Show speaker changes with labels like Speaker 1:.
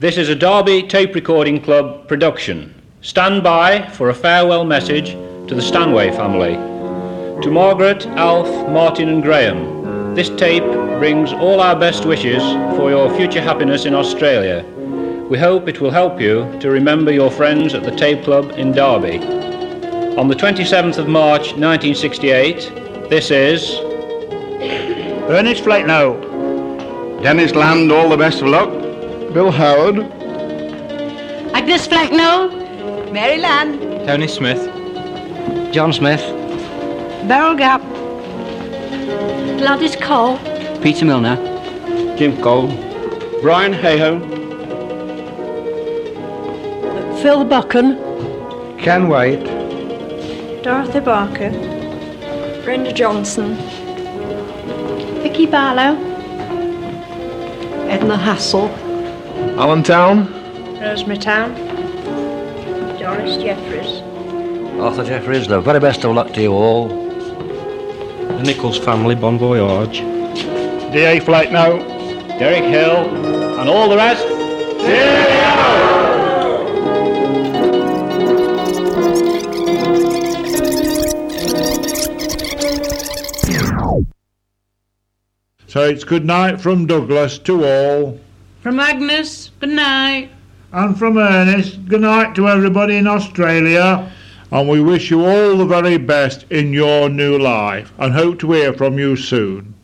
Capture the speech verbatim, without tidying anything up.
Speaker 1: This is a Derby Tape Recording Club production. Stand by for a farewell message to the Stanway family. To Margaret, Alf, Martin and Graham, this tape brings all our best wishes for your future happiness in Australia. We hope it will help you to remember your friends at the Tape Club in Derby. On the twenty-seventh of March nineteen sixty-eight, this is
Speaker 2: Ernest Flecknoe,
Speaker 3: Dennis Land, all the best of luck.
Speaker 4: Bill Howard,
Speaker 5: Agnes Flecknoe,
Speaker 6: Mary Land,
Speaker 7: Tony Smith,
Speaker 8: John Smith,
Speaker 5: Beryl Gap, Gladys Cole,
Speaker 8: Peter Milner,
Speaker 3: Jim Cole, Brian Hayhoe,
Speaker 5: Phil Buchan,
Speaker 4: Ken White,
Speaker 6: Dorothy Barker, Brenda Johnson,
Speaker 5: Vicky Barlow, Edna Hassel,
Speaker 4: Allentown,
Speaker 6: Rosemary Town, Doris Jeffries,
Speaker 8: Arthur Jeffries. The very best of luck to you all.
Speaker 7: the Nichols family, bon voyage.
Speaker 2: D A Flecknoe,
Speaker 1: Derek Hill and all the rest.
Speaker 9: So it's good night from Douglas to all.
Speaker 5: from Agnes, good night.
Speaker 9: And from Ernest, good night to everybody in Australia. And we wish you all the very best in your new life and hope to hear from you soon.